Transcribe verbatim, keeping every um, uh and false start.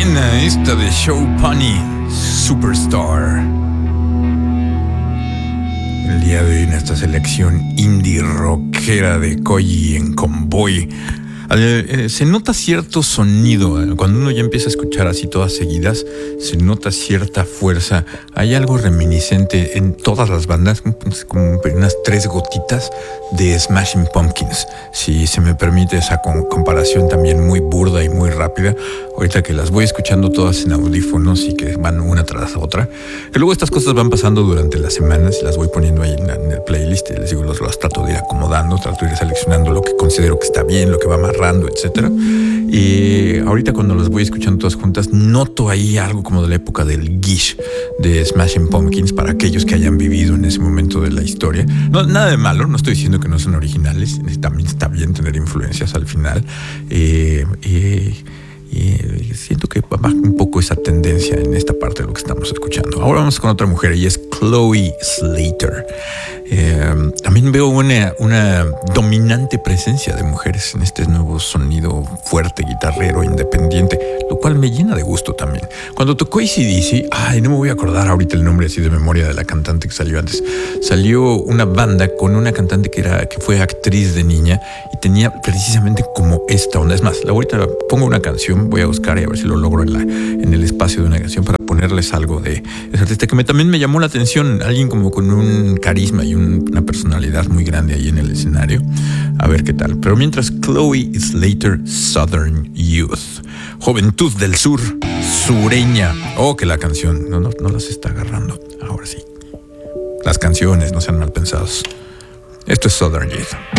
buena esta de Show Pony, Superstar. El día de hoy en esta selección indie rockera de Koji en Convoy. Eh, se nota cierto sonido, eh, cuando uno ya empieza a escuchar así todas seguidas, se nota cierta fuerza. Hay algo reminiscente en todas las bandas, como unas tres gotitas de Smashing Pumpkins, si se me permite esa comparación también muy burda y muy rápida. Ahorita que las voy escuchando todas en audífonos y que van una tras otra, que luego estas cosas van pasando durante las semanas y las voy poniendo ahí en, en el playlist y les digo, los, los trato de ir acomodando, trato de ir seleccionando lo que considero que está bien, lo que va amarrando, etcétera. Y ahorita cuando las voy escuchando todas juntas, noto ahí algo como de la época del Gish de Smashing Pumpkins, para aquellos que hayan vivido en ese momento de la historia. No, nada de malo, no estoy diciendo que no son originales, también está bien tener influencias al final. Eh, eh, Y siento que baja un poco esa tendencia en esta parte de lo que estamos escuchando. Ahora vamos con otra mujer, y es Chloe Slater. Eh, también veo una, una dominante presencia de mujeres en este nuevo sonido fuerte, guitarrero, independiente, lo cual me llena de gusto también. Cuando tocó A C D C, ay, no me voy a acordar ahorita el nombre así de memoria de la cantante que salió antes. Salió una banda con una cantante que, era, que fue actriz de niña y tenía precisamente como esta onda. Es más, ahorita pongo una canción, voy a buscar y a ver si lo logro en, la, en el espacio de una canción para ponerles algo de ese artista que me, también me llamó la atención. Alguien como con un carisma y un, una personalidad muy grande ahí en el escenario. A ver qué tal. Pero mientras, Chloe Slater, Southern Youth, Juventud del Sur, sureña. Oh, que la canción no, no, no las está agarrando. Ahora sí. Las canciones no sean mal pensados. Esto es Southern Youth.